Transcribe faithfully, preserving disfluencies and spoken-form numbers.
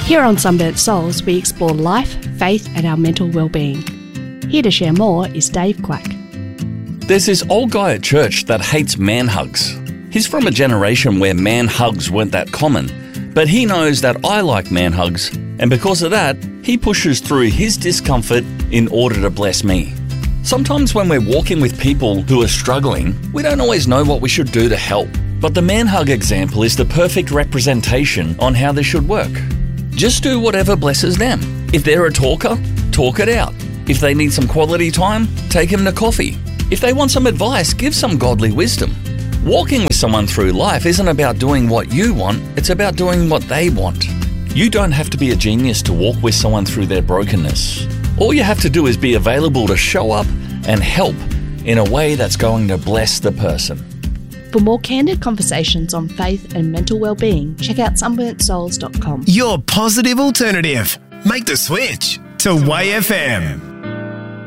Here on Sunburnt Souls, we explore life, faith and our mental well-being. Here to share more is Dave Quack. There's this old guy at church that hates man hugs. He's from a generation where man hugs weren't that common, but he knows that I like man hugs, and because of that, he pushes through his discomfort in order to bless me. Sometimes when we're walking with people who are struggling, we don't always know what we should do to help. But the man hug example is the perfect representation on how this should work. Just do whatever blesses them. If they're a talker, talk it out. If they need some quality time, take them to coffee. If they want some advice, give some godly wisdom. Walking with someone through life isn't about doing what you want, it's about doing what they want. You don't have to be a genius to walk with someone through their brokenness. All you have to do is be available to show up and help in a way that's going to bless the person. For more candid conversations on faith and mental well-being, check out sunburnt souls dot com. Your positive alternative. Make the switch to Y F M.